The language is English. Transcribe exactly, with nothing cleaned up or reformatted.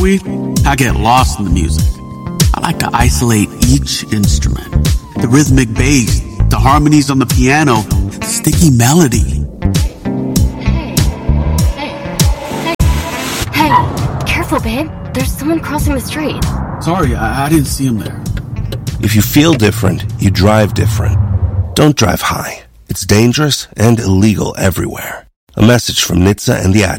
We, I get lost in the music. I like to isolate each instrument. The rhythmic bass, the harmonies on the piano, the sticky melody. Hey, hey, hey, careful, babe. There's someone crossing the street. Sorry, I, I didn't see him there. If you feel different, you drive different. Don't drive high. It's dangerous and illegal everywhere. A message from N H T S A and the Ad